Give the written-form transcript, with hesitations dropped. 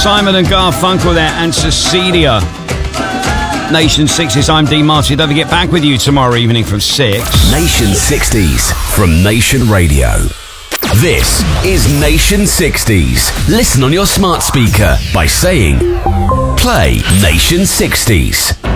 Simon and Garfunkel there, and Cecilia. Nation 60s, I'm Dean Martin. Don't forget, back with you tomorrow evening from 6. Nation 60s from Nation Radio. This is Nation 60s. Listen on your smart speaker by saying, play Nation 60s.